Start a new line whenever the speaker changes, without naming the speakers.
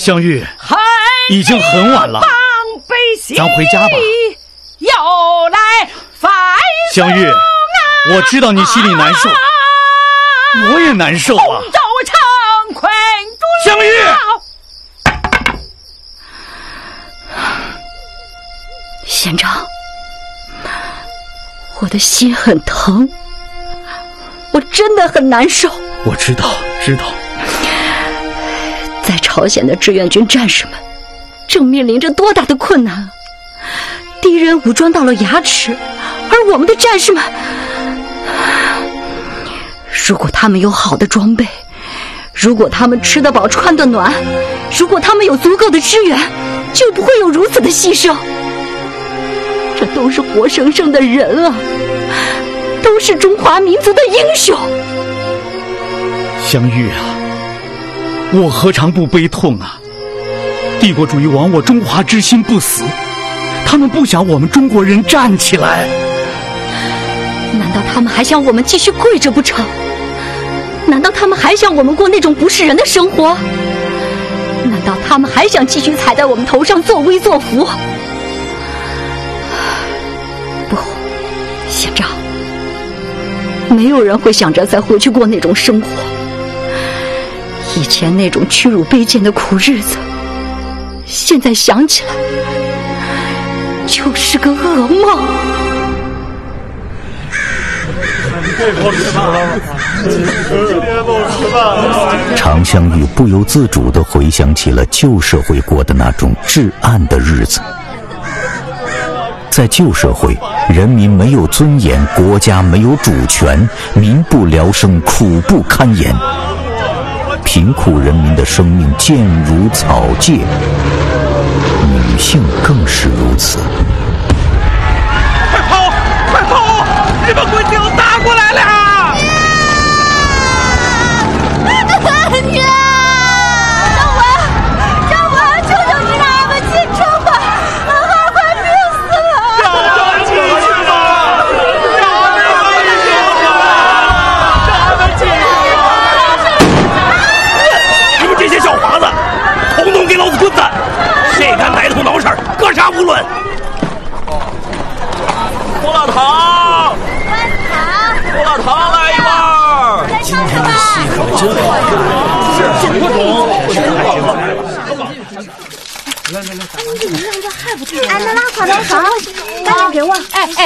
香玉，已经很晚了，咱回家吧。
又来翻
香玉，我知道你心里难受，我也难受啊。
红豆成捆住
香玉，
县长，我的心很疼，我真的很难受。
我知道。
在朝鲜的志愿军战士们正面临着多大的困难啊！敌人武装到了牙齿，而我们的战士们，如果他们有好的装备，如果他们吃得饱穿得暖，如果他们有足够的支援，就不会有如此的牺牲。这都是活生生的人啊，都是中华民族的英雄。
香玉啊，我何尝不悲痛啊！帝国主义亡我中华之心不死，他们不想我们中国人站起来。
难道他们还想我们继续跪着不成？难道他们还想我们过那种不是人的生活？难道他们还想继续踩在我们头上作威作福？不，县长，没有人会想着再回去过那种生活。以前那种屈辱卑贱的苦日子，现在想起来就是个噩梦。
常香玉不由自主地回想起了旧社会过的那种至暗的日子。在旧社会，人民没有尊严，国家没有主权，民不聊生，苦不堪言，贫苦人民的生命贱如草芥，女性更是如此。
快跑！快跑！日本鬼子要打过来了！
娘！张文，求求你让俺们进城吧，俺快病死了！
让俺们进去吧！你们这些小华子，统统给老子滚蛋！谁敢带头闹事儿，格杀勿论！胡辣汤，胡辣汤来一碗！
今天的戏可真好。
不懂，
你怎么让这还不退？哎，那拉垮的好，赶紧给我！哎，